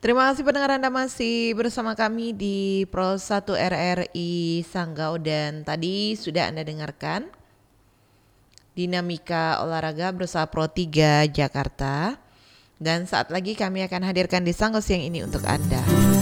Terima kasih pendengar Anda masih bersama kami di Pro 1 RRI Sanggau, dan tadi sudah Anda dengarkan dinamika olahraga bersama Pro 3 Jakarta. Dan saat lagi kami akan hadirkan di Sanggau siang ini untuk Anda.